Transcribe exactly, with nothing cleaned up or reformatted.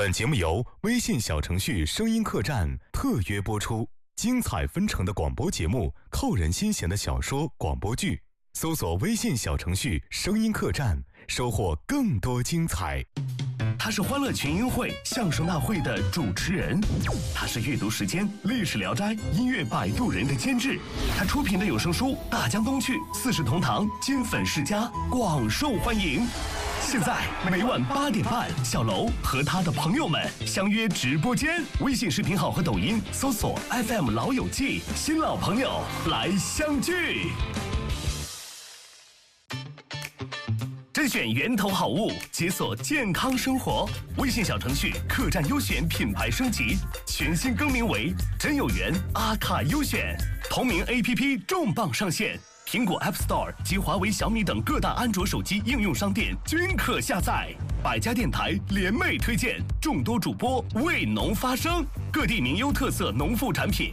本节目由微信小程序声音客栈特约播出，精彩纷呈的广播节目，扣人心弦的小说广播剧，搜索微信小程序声音客栈，收获更多精彩。 他是欢乐群英会相声大会的主持人，他是阅读时间历史聊斋音乐摆渡人的监制，他出品的有声书大江东去四世同堂金粉世家广受欢迎。现在每晚八点半，小楼和他的朋友们相约直播间，微信视频号和抖音搜索 F M 老友记，新老朋友来相聚。甄选源头好物，解锁健康生活。微信小程序客栈优选品牌升级，全新更名为真有缘阿卡优选，同名 A P P 重磅上线。苹果 App Store 及华为、小米等各大安卓手机应用商店均可下载。百家电台联袂推荐，众多主播为农发声，各地名优特色农副产品